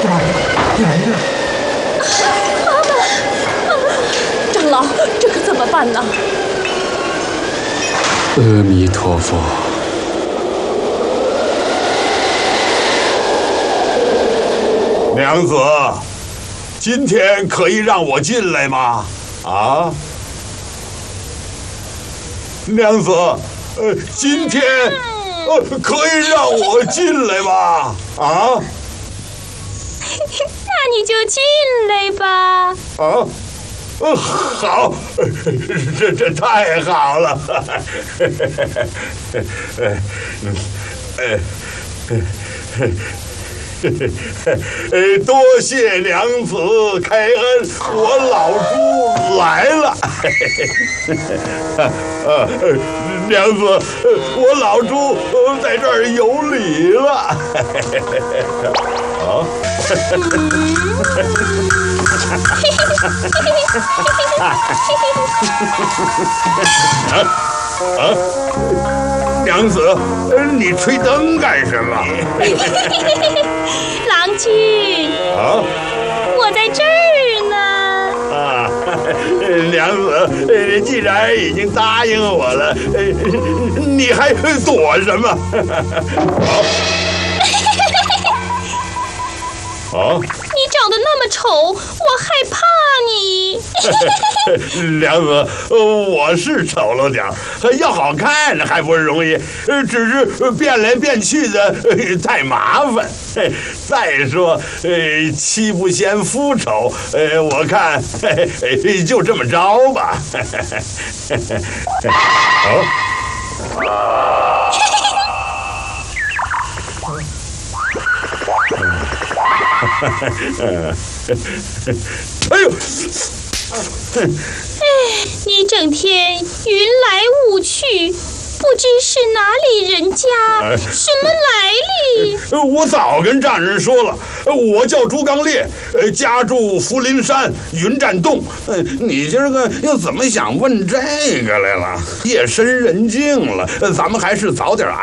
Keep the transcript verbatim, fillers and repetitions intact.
来了！ 妈妈，长老，这可怎么办呢？ 阿弥陀佛。 娘子，今天可以让我进来吗？啊，娘子，呃，今天呃可以让我进来吗？啊？ 那你就进来吧。 啊，呃，好，这这太好了。呃，多谢娘子开恩，我老猪来了。呃，娘子，我老猪在这儿有礼了。啊。啊啊！娘子，你吹灯干什么？ 郎君啊， 我在这儿呢。 啊，娘子，既然已经答应我了，你还躲什么？啊！啊！ 你长得那么丑，我害怕你。 娘子，我是丑了点儿，要好看还不容易，只是变来变去的太麻烦。再说，呃，妻不嫌夫丑，呃，我看就这么着吧。好。哎呦！ 哎，你整天云来雾去，不知是哪里人家， 哎、 什么来历？ 我早跟丈人说了，我叫朱刚烈，家住福林山云栈洞。你今儿个又怎么想问这个来了？夜深人静了，咱们还是早点